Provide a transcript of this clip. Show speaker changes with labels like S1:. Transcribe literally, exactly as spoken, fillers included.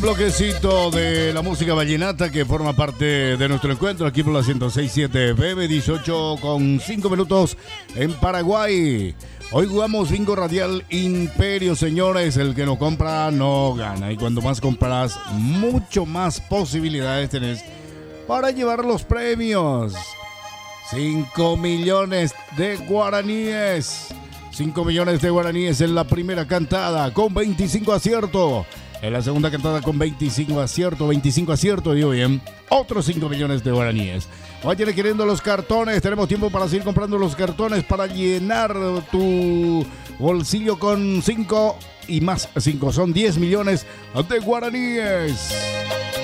S1: Bloquecito de la música vallenata que forma parte de nuestro encuentro aquí por la ciento seis punto siete F M, dieciocho con cinco minutos en Paraguay. Hoy jugamos Bingo Radial Imperio, señores. El que no compra no gana. Y cuando más compras, mucho más posibilidades tenés para llevar los premios. cinco millones de guaraníes. cinco millones de guaraníes en la primera cantada con veinticinco aciertos. En la segunda cantada con veinticinco aciertos, veinticinco aciertos, digo bien, otros cinco millones de guaraníes. Vayan queriendo los cartones, tenemos tiempo para seguir comprando los cartones para llenar tu bolsillo con cinco y más cinco, son diez millones de guaraníes.